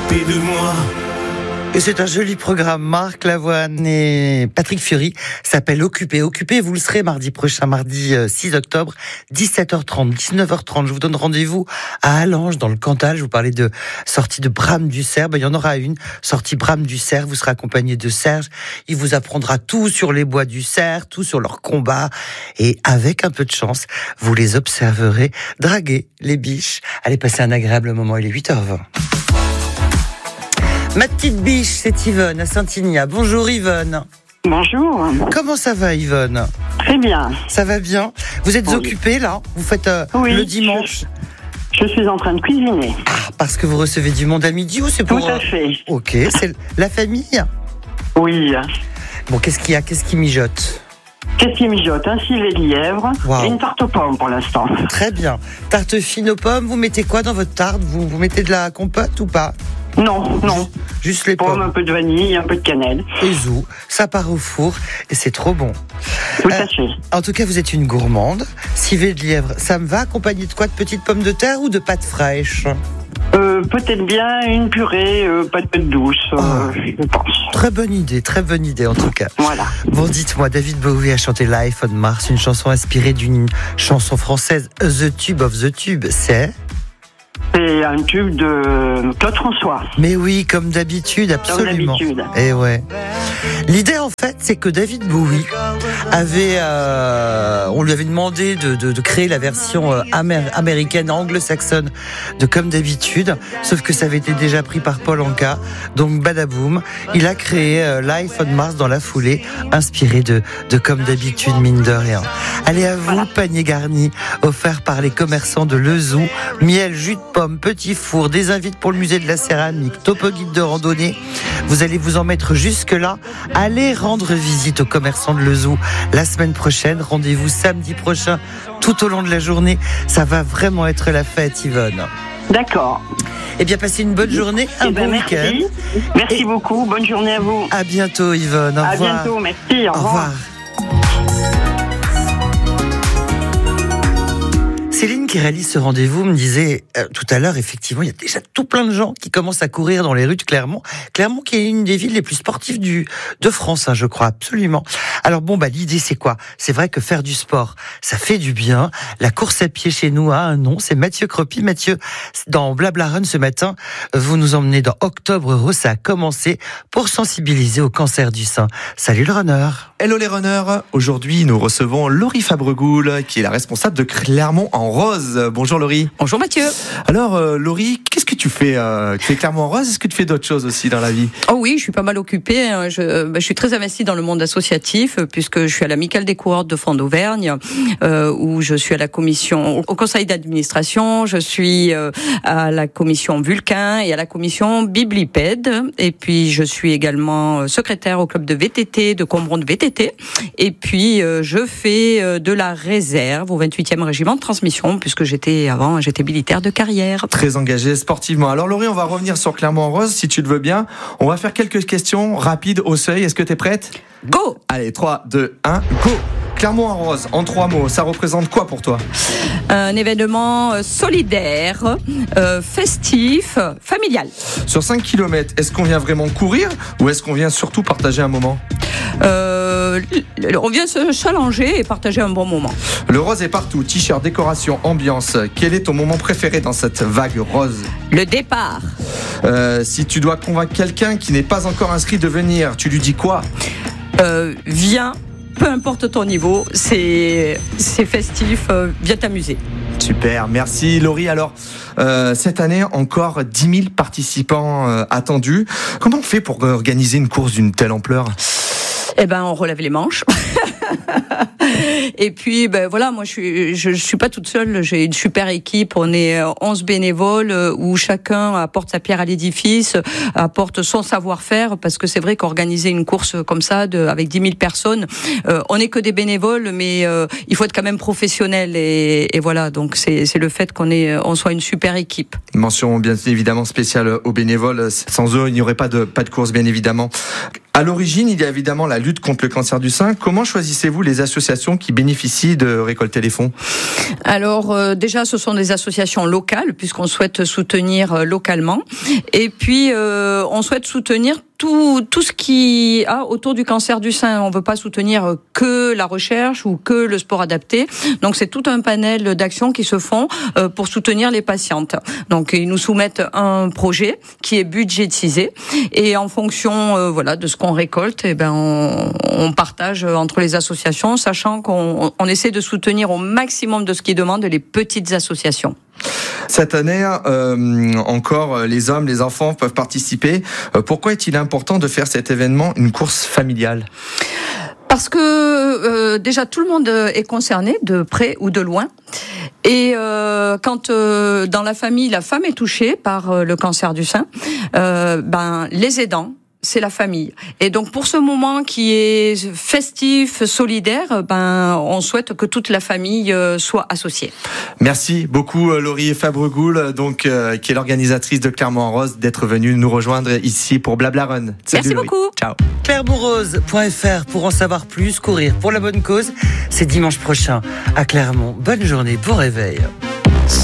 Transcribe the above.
m'occuper de moi. Et c'est un joli programme. Marc Lavoine et Patrick Fiori s'appelle Occupé. Occupé, vous le serez mardi prochain, mardi 6 octobre, 17h30, 19h30. Je vous donne rendez-vous à Allange, dans le Cantal. Je vous parlais de sortie de Bram du Cerf. Il y en aura une, sortie Bram du Cerf. Vous serez accompagné de Serge. Il vous apprendra tout sur les bois du cerf, tout sur leur combat. Et avec un peu de chance, vous les observerez draguer les biches. Allez passer un agréable moment. Il est 8h20. Ma petite biche, c'est Yvonne à Saint-Ignace. Bonjour Yvonne. Bonjour. Comment ça va Yvonne? Très bien. Ça va bien. Vous êtes occupée là? Vous faites le dimanche? Je suis en train de cuisiner. Ah, parce que vous recevez du monde à midi ou c'est pour... Tout à fait. Ok, c'est la famille? Oui. Bon, qu'est-ce qu'il y a? Qu'est-ce qui mijote? Qu'est-ce qui mijote? Un civet de lièvre et une tarte aux pommes pour l'instant. Très bien. Tarte fine aux pommes, vous mettez quoi dans votre tarte? Vous mettez de la compote ou pas? Non. Juste les pommes. Un peu de vanille, un peu de cannelle. Et zou, ça part au four et c'est trop bon. Tout à fait. En tout cas, vous êtes une gourmande. Civet de lièvre, ça me va accompagné de quoi? De petites pommes de terre ou de pâtes fraîches? Peut-être bien une purée, pas de pâte douce, je pense. Très bonne idée en tout cas. Voilà. Bon, dites-moi, David Bowie a chanté Life on Mars, une chanson inspirée d'une chanson française, The Tube of the Tube, c'est un tube de Claude François. Mais oui, comme d'habitude, absolument. Comme d'habitude. Et ouais. L'idée, en fait, c'est que David Bowie on lui avait demandé de créer la version américaine, anglo-saxonne de Comme d'habitude, sauf que ça avait été déjà pris par Paul Anka. Donc, badaboum, il a créé Life on Mars dans la foulée, inspiré de Comme d'habitude, mine de rien. Allez, à vous, panier garni, offert par les commerçants de Lezou, miel, jus de pomme, petit four, des invites pour le musée de la céramique, topo guide de randonnée. Vous allez vous en mettre jusque-là. Allez rendre visite aux commerçants de Lezou la semaine prochaine. Rendez-vous samedi prochain, tout au long de la journée. Ça va vraiment être la fête, Yvonne. D'accord. Eh bien, passez une bonne journée, un bon week-end. Merci beaucoup. Bonne journée à vous. À bientôt, Yvonne. Au revoir. À bientôt. Merci. Au revoir. Céline qui réalise ce rendez-vous me disait tout à l'heure, effectivement, il y a déjà tout plein de gens qui commencent à courir dans les rues de Clermont. Clermont qui est une des villes les plus sportives de France, je crois, absolument. Alors l'idée c'est quoi? C'est vrai que faire du sport, ça fait du bien. La course à pied chez nous a un nom, c'est Mathieu Croppy. Mathieu, dans Blabla Run ce matin, vous nous emmenez dans Octobre Rose, ça a commencé pour sensibiliser au cancer du sein. Salut le runner. Hello les runners, aujourd'hui nous recevons Laurie Fabregoul qui est la responsable de Clermont en Rose. Bonjour Laurie. Bonjour Mathieu. Alors Laurie, qu'est-ce que tu fais? Tu fais Clermont en Rose, est-ce que tu fais d'autres choses aussi dans la vie? Oh oui, je suis pas mal occupée. Je suis très investie dans le monde associatif puisque je suis à l'Amicale des coureurs de Fonds d'Auvergne où je suis à la commission, au conseil d'administration, je suis à la commission Vulcain et à la commission Biblipède et puis je suis également secrétaire au club de VTT de Combron de VTT et puis je fais de la réserve au 28e régiment de transmission puisque j'étais militaire de carrière. Très engagé sportivement. Alors Laurie, on va revenir sur Clermont en Rose si tu le veux bien. On va faire quelques questions rapides au seuil. Est-ce que tu es prête? Go! Allez, 3, 2, 1, go! Clermont en Rose, en 3 mots, ça représente quoi pour toi? Un événement solidaire, festif, familial. Sur 5 km, est-ce qu'on vient vraiment courir ou est-ce qu'on vient surtout partager un moment? On vient se challenger et partager un bon moment. Le rose est partout, t-shirt, décoration, ambiance. Quel est ton moment préféré dans cette vague rose? Le départ. Si tu dois convaincre quelqu'un qui n'est pas encore inscrit de venir, tu lui dis quoi? Viens, peu importe ton niveau, c'est festif, viens t'amuser. Super, merci Laurie. Alors, cette année, encore 10 000 participants attendus. Comment on fait pour organiser une course d'une telle ampleur? On relève les manches. Et puis, voilà, moi, je suis pas toute seule. J'ai une super équipe. On est 11 bénévoles où chacun apporte sa pierre à l'édifice, apporte son savoir-faire, parce que c'est vrai qu'organiser une course comme ça, avec 10 000 personnes, on n'est que des bénévoles, mais il faut être quand même professionnel. Et voilà, donc c'est le fait on soit une super équipe. Mention bien évidemment spéciale aux bénévoles. Sans eux, il n'y aurait pas de course, bien évidemment. À l'origine, il y a évidemment la lutte contre le cancer du sein. Comment choisissez-vous les associations qui bénéficient de récolter les fonds ? Alors déjà, ce sont des associations locales puisqu'on souhaite soutenir localement. Et puis, on souhaite soutenir tout ce qui a autour du cancer du sein. On veut pas soutenir que la recherche ou que le sport adapté. Donc c'est tout un panel d'actions qui se font pour soutenir les patientes. Donc ils nous soumettent un projet qui est budgétisé et en fonction de ce qu'on récolte, on partage entre les associations, sachant qu'on essaie de soutenir au maximum de ce qu'ils demandent les petites associations. Cette année, encore, les hommes, les enfants peuvent participer. Pourquoi est-il important de faire cet événement une course familiale ? Parce que déjà tout le monde est concerné, de près ou de loin. Et quand dans la famille, la femme est touchée par le cancer du sein, les aidants, c'est la famille. Et donc pour ce moment qui est festif, solidaire, on souhaite que toute la famille soit associée. Merci beaucoup Laurie Fabregoul, qui est l'organisatrice de Clermont-en-Rose, d'être venue nous rejoindre ici pour Blabla Run. Salut, merci Laurie. beaucoup. Ciao. Clermontrose.fr pour en savoir plus, courir pour la bonne cause. C'est dimanche prochain à Clermont. Bonne journée, bon réveil.